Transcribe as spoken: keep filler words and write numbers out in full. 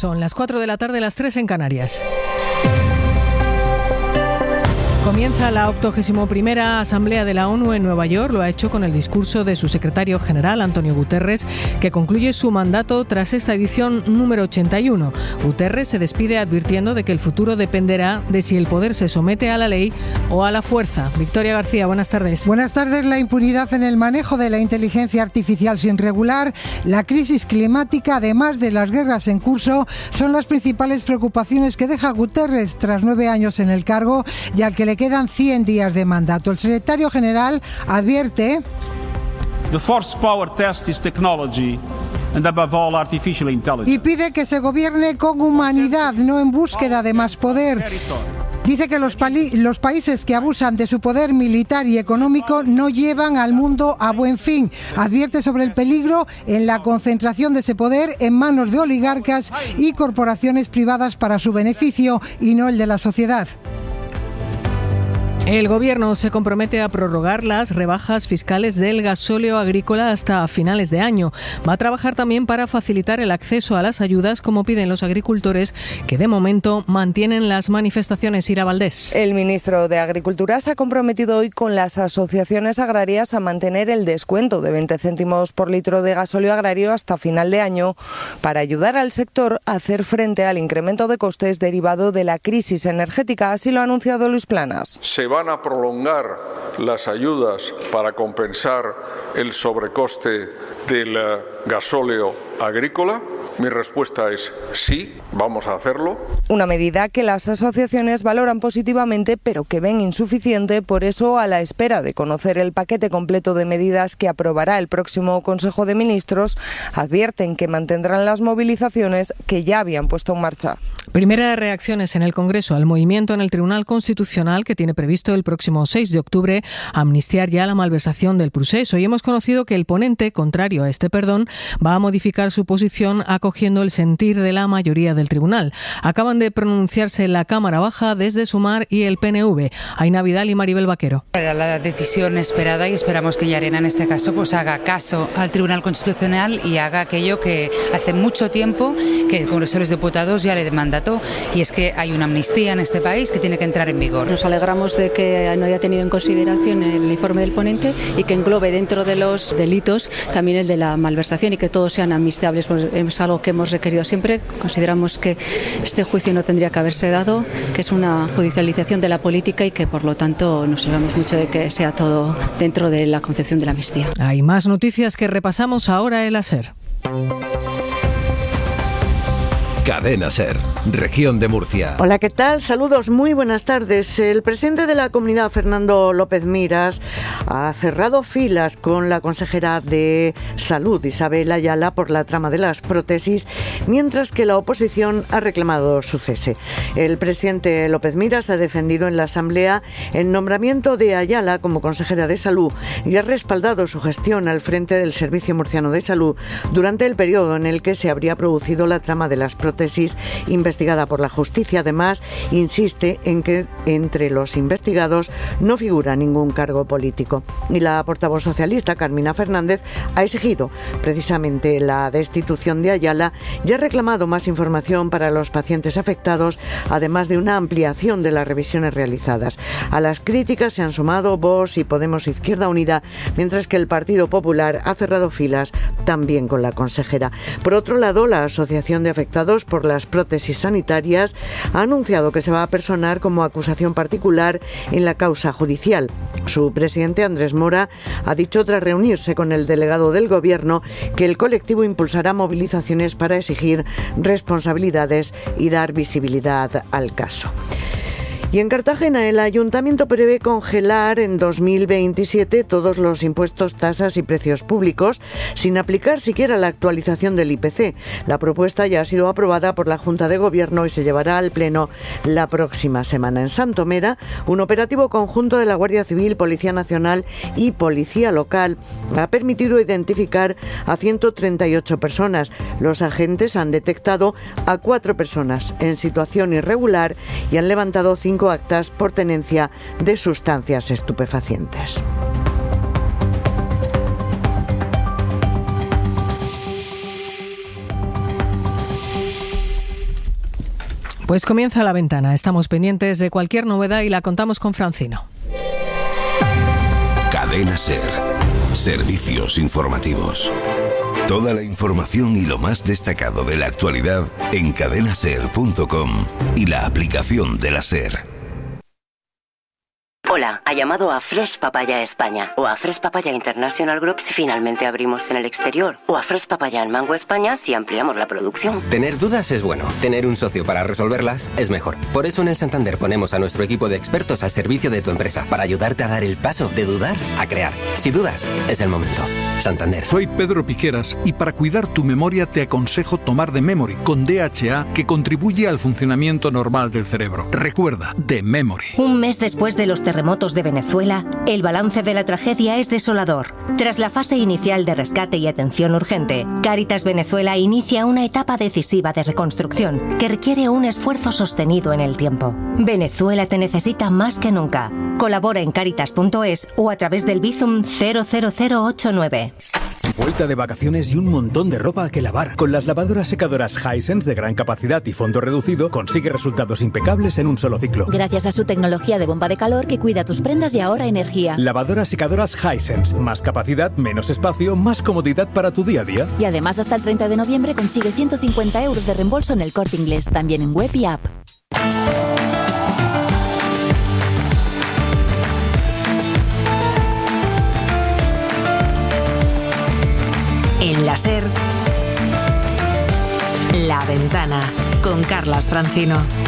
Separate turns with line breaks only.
Son las cuatro de la tarde, las tres en Canarias. Comienza la octogésima primera Asamblea de la ONU en Nueva York. Lo ha hecho con el discurso de su secretario general, Antonio Guterres, que concluye su mandato tras esta edición número ochenta y uno. Guterres se despide advirtiendo de que el futuro dependerá de si el poder se somete a la ley o a la fuerza. Victoria García, buenas tardes.
Buenas tardes. La impunidad en el manejo de la inteligencia artificial sin regular, la crisis climática, además de las guerras en curso, son las principales preocupaciones que deja Guterres tras nueve años en el cargo y al que le quedan cien días de mandato. El secretario general advierte:
The force power test is technology and above all artificial intelligence.
Y pide que se gobierne con humanidad, no en búsqueda de más poder. Dice que los, pali- los países que abusan de su poder militar y económico no llevan al mundo a buen fin. Advierte sobre el peligro en la concentración de ese poder en manos de oligarcas y corporaciones privadas para su beneficio y no el de la sociedad.
El Gobierno se compromete a prorrogar las rebajas fiscales del gasóleo agrícola hasta finales de año. Va a trabajar también para facilitar el acceso a las ayudas, como piden los agricultores, que de momento mantienen las manifestaciones. Ira Valdés.
El ministro de Agricultura se ha comprometido hoy con las asociaciones agrarias a mantener el descuento de veinte céntimos por litro de gasóleo agrario hasta final de año para ayudar al sector a hacer frente al incremento de costes derivado de la crisis energética. Así lo ha anunciado Luis Planas.
Se van a prolongar las ayudas para compensar el sobrecoste del gasóleo agrícola. Mi respuesta es sí, vamos a hacerlo.
Una medida que las asociaciones valoran positivamente, pero que ven insuficiente. Por eso, a la espera de conocer el paquete completo de medidas que aprobará el próximo Consejo de Ministros, advierten que mantendrán las movilizaciones que ya habían puesto en marcha.
Primeras reacciones en el Congreso al movimiento en el Tribunal Constitucional, que tiene previsto el próximo seis de octubre amnistiar ya la malversación del Prusés. Hoy hemos conocido que el ponente, contrario a este perdón, va a modificar su posición acogiendo el sentir de la mayoría del tribunal. Acaban de pronunciarse la Cámara Baja desde Sumar y el P N V. Aina Vidal y Maribel Vaquero.
Era la decisión esperada y esperamos que Llarena en este caso pues haga caso al Tribunal Constitucional y haga aquello que hace mucho tiempo que el Congreso de los Diputados ya le mandató, y es que hay una amnistía en este país que tiene que entrar en vigor.
Nos alegramos de que no haya tenido en consideración el informe del ponente y que englobe dentro de los delitos también el de la malversación y que todos sean amnistiables. Pues es algo que hemos requerido siempre. Consideramos que este juicio no tendría que haberse dado, que es una judicialización de la política y que por lo tanto nos alegramos mucho de que sea todo dentro de la concepción de la amnistía.
Hay más noticias que repasamos ahora en la SER.
Cadena SER, Región de Murcia.
Hola, ¿qué tal? Saludos, muy buenas tardes. El presidente de la comunidad, Fernando López Miras, ha cerrado filas con la consejera de Salud, Isabel Ayala, por la trama de las prótesis, mientras que la oposición ha reclamado su cese. El presidente López Miras ha defendido en la Asamblea el nombramiento de Ayala como consejera de Salud y ha respaldado su gestión al frente del Servicio Murciano de Salud durante el periodo en el que se habría producido la trama de las prótesis tesis investigada por la justicia. Además, insiste en que entre los investigados no figura ningún cargo político. Y la portavoz socialista, Carmina Fernández, ha exigido precisamente la destitución de Ayala y ha reclamado más información para los pacientes afectados, además de una ampliación de las revisiones realizadas. A las críticas se han sumado Vox y Podemos Izquierda Unida, mientras que el Partido Popular ha cerrado filas también con la consejera. Por otro lado, la Asociación de Afectados por las Prótesis Sanitarias ha anunciado que se va a personar como acusación particular en la causa judicial. Su presidente, Andrés Mora, ha dicho tras reunirse con el delegado del Gobierno que el colectivo impulsará movilizaciones para exigir responsabilidades y dar visibilidad al caso. Y en Cartagena, el Ayuntamiento prevé congelar en dos mil veintisiete todos los impuestos, tasas y precios públicos, sin aplicar siquiera la actualización del I P C. La propuesta ya ha sido aprobada por la Junta de Gobierno y se llevará al Pleno la próxima semana. En Santomera, un operativo conjunto de la Guardia Civil, Policía Nacional y Policía Local ha permitido identificar a ciento treinta y ocho personas. Los agentes han detectado a cuatro personas en situación irregular y han levantado cinco actas por tenencia de sustancias estupefacientes.
Pues comienza La Ventana. Estamos pendientes de cualquier novedad y la contamos con Francino.
Cadena SER. Servicios informativos. Toda la información y lo más destacado de la actualidad en cadena ser punto com y la aplicación de la SER.
Hola, ha llamado a Fresh Papaya España o a Fresh Papaya International Group si finalmente abrimos en el exterior o a Fresh Papaya en Mango España si ampliamos la producción.
Tener dudas es bueno, tener un socio para resolverlas es mejor. Por eso en el Santander ponemos a nuestro equipo de expertos al servicio de tu empresa para ayudarte a dar el paso de dudar a crear. Si dudas, es el momento. Santander.
Soy Pedro Piqueras y para cuidar tu memoria te aconsejo tomar The Memory con D H A que contribuye al funcionamiento normal del cerebro. Recuerda, The Memory.
Un mes después de los terremotos de Venezuela, el balance de la tragedia es desolador. Tras la fase inicial de rescate y atención urgente, Cáritas Venezuela inicia una etapa decisiva de reconstrucción que requiere un esfuerzo sostenido en el tiempo. Venezuela te necesita más que nunca. Colabora en cáritas punto es o a través del Bizum cero cero cero ocho nueve.
Vuelta de vacaciones y un montón de ropa que lavar. Con las lavadoras secadoras Hisense de gran capacidad y fondo reducido, consigue resultados impecables en un solo ciclo.
Gracias a su tecnología de bomba de calor que cuida tus prendas y ahorra energía.
Lavadoras secadoras Hisense. Más capacidad, menos espacio, más comodidad para tu día a día.
Y además hasta el treinta de noviembre consigue ciento cincuenta euros de reembolso en el Corte Inglés, también en web y app.
En la SER, La Ventana, con Carlas Francino.